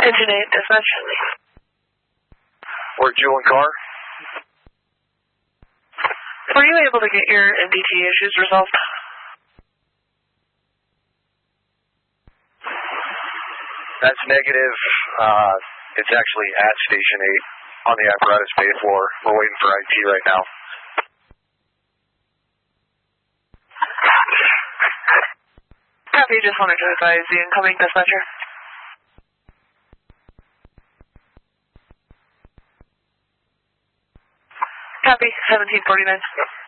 Engine 8, dispatch. Or Jewel and Car. Were you able to get your MDT issues resolved? That's negative. It's actually at Station 8 on the apparatus bay floor. We're waiting for IT right now. Copy, just wanted to advise the incoming dispatcher. Copy, 1749.